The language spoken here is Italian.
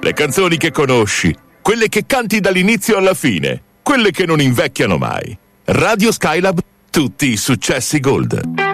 Le canzoni che conosci, quelle che canti dall'inizio alla fine, quelle che non invecchiano mai. Radio Skylab, tutti i successi gold.